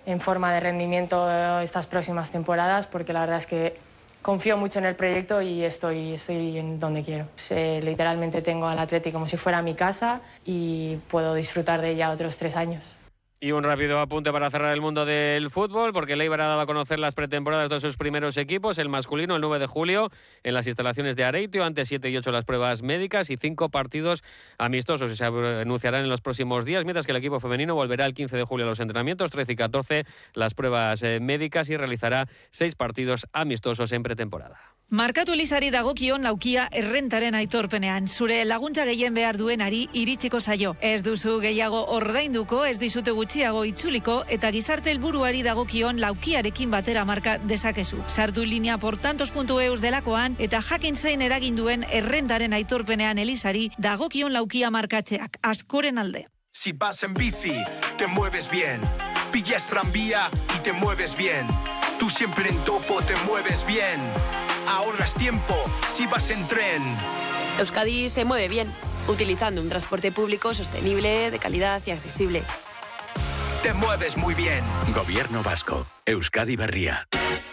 en forma de rendimiento estas próximas temporadas, porque la verdad es que confío mucho en el proyecto y estoy en donde quiero. Literalmente tengo al Atleti como si fuera mi casa y puedo disfrutar de ella otros 3 años. Y un rápido apunte para cerrar el mundo del fútbol, porque el Eibar ha dado a conocer las pretemporadas de sus primeros equipos. El masculino, el 9 de julio, en las instalaciones de Areitio, antes 7 y 8 las pruebas médicas y 5 partidos amistosos que se anunciarán en los próximos días, mientras que el equipo femenino volverá el 15 de julio a los entrenamientos, 13 y 14 las pruebas médicas y realizará 6 partidos amistosos en pretemporada. Markatu Elizari dagokion laukia errentaren aitorpenean. Zure laguntza gehien behar duenari iritsiko zaio. Ez duzu gehiago ordainduko, ez dizute gutxiago itzuliko eta gizarte helburuari dagokion laukiarekin batera marka dezakezu. Sartu linea portantos.eus delakoan eta jakin zein eragin duen errentaren aitorpenean Elizari dagokion laukia markatzeak. Askoren alde. Si vas en bici, te mueves bien. Pillas tranvía y te mueves bien. Tú siempre en topo te mueves bien. Ahorras tiempo si vas en tren. Euskadi se mueve bien, utilizando un transporte público sostenible, de calidad y accesible. Te mueves muy bien. Gobierno vasco. Euskadi Berria.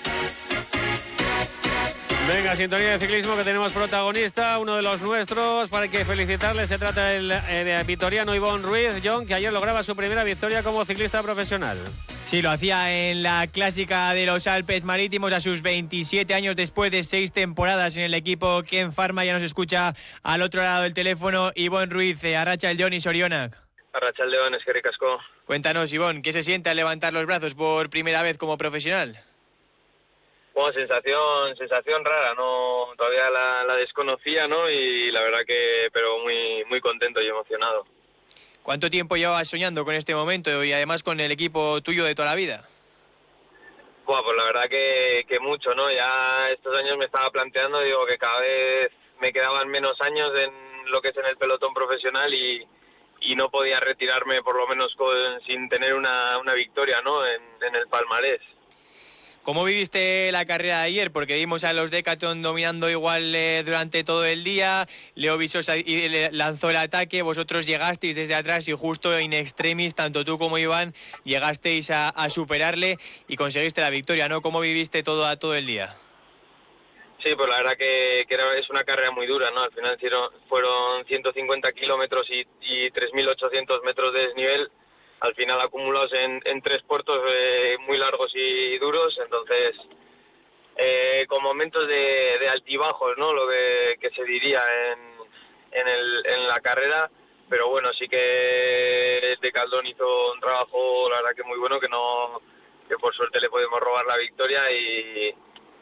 Venga, sintonía de ciclismo que tenemos protagonista, uno de los nuestros, para que felicitarle. Se trata del vitoriano Ivonne Ruiz, John, que ayer lograba su primera victoria como ciclista profesional. Sí, lo hacía en la clásica de los Alpes Marítimos a sus 27 años, después de 6 temporadas en el equipo Ken Pharma. Ya nos escucha al otro lado del teléfono Ivonne Ruiz, Arratsaldeon y Sorionak. Arratsaldeon, eskerrik asko. Cuéntanos, Ivonne, ¿qué se siente al levantar los brazos por primera vez como profesional? Bueno, sensación rara, no, todavía la desconocía, ¿no? Y la verdad que, pero muy contento y emocionado. ¿Cuánto tiempo llevabas soñando con este momento y además con el equipo tuyo de toda la vida? Bueno, pues la verdad que mucho, ¿no? Ya estos años me estaba planteando, digo, que cada vez me quedaban menos años en lo que es en el pelotón profesional y no podía retirarme por lo menos sin tener una victoria, ¿no? En el palmarés. ¿Cómo viviste la carrera de ayer? Porque vimos a los Decathlon dominando igual durante todo el día, Leo Visosa lanzó el ataque, vosotros llegasteis desde atrás y justo in extremis, tanto tú como Iván, llegasteis a superarle y conseguiste la victoria, ¿no? ¿Cómo viviste todo el día? Sí, pues la verdad que es una carrera muy dura, ¿no? Al final fueron 150 kilómetros y 3.800 metros de desnivel. Al final acumulados en 3 puertos muy largos y duros, entonces con momentos de altibajos, ¿no? Lo que se diría en la carrera, pero bueno, sí que Decathlon hizo un trabajo, la verdad que muy bueno, que por suerte le podemos robar la victoria y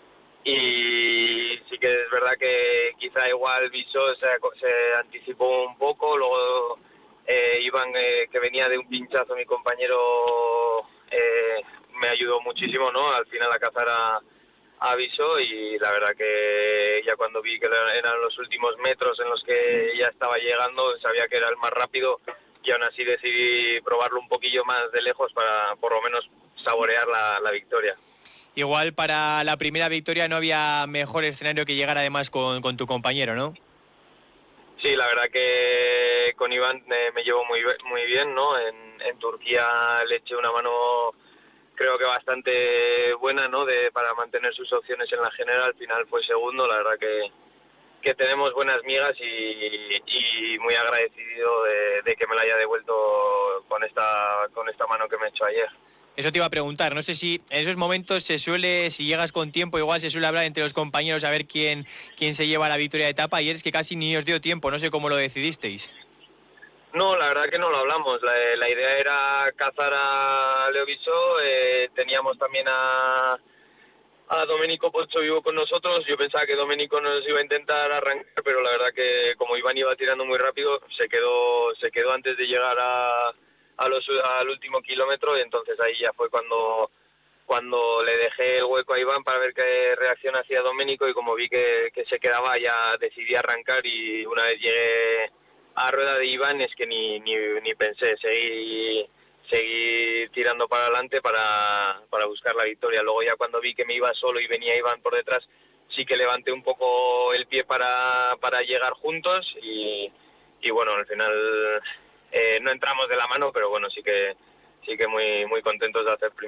sí que es verdad que quizá igual Viso se anticipó un poco, luego Iván, que venía de un pinchazo, mi compañero, me ayudó muchísimo, ¿no? Al final a cazar a Viso y la verdad que ya cuando vi que eran los últimos metros en los que ya estaba llegando, sabía que era el más rápido y aún así decidí probarlo un poquillo más de lejos para por lo menos saborear la victoria. Igual para la primera victoria no había mejor escenario que llegar además con tu compañero, ¿no? Sí, la verdad que con Iván me llevo muy bien, ¿no? En Turquía le eché una mano, creo que bastante buena, ¿no? Para mantener sus opciones en la general. Al final fue segundo, la verdad que tenemos buenas migas y muy agradecido de que me la haya devuelto con esta mano que me echó ayer. Eso te iba a preguntar, no sé si en esos momentos si llegas con tiempo, igual se suele hablar entre los compañeros a ver quién se lleva la victoria de etapa, y es que casi ni os dio tiempo, no sé cómo lo decidisteis. No, la verdad que no lo hablamos, la idea era cazar a Leo Viso, teníamos también a Domenico Pozzo vivo con nosotros, yo pensaba que Domenico nos iba a intentar arrancar, pero la verdad que como Iván iba tirando muy rápido, se quedó antes de llegar al último kilómetro y entonces ahí ya fue cuando le dejé el hueco a Iván para ver qué reacción hacía Domenico y como vi que se quedaba ya decidí arrancar y una vez llegué a rueda de Iván es que ni pensé, seguí tirando para adelante para buscar la victoria. Luego ya cuando vi que me iba solo y venía Iván por detrás sí que levanté un poco el pie para llegar juntos y bueno, al final no entramos de la mano, pero bueno, sí que muy contentos de hacer primero.